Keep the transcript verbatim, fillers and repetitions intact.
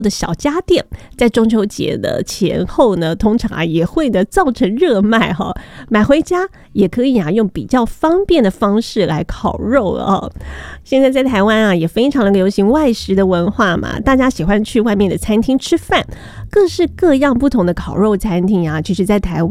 的小家电，在中秋节的前后呢，通常啊也会呢造成热卖哈、哦，买回家也可以啊用比较方便的方式来烤肉哦。现在在台湾啊也非常的流行外食的文化嘛，大家喜欢去外面的餐厅吃饭，各式各样不同的烤肉餐厅啊，其实在台湾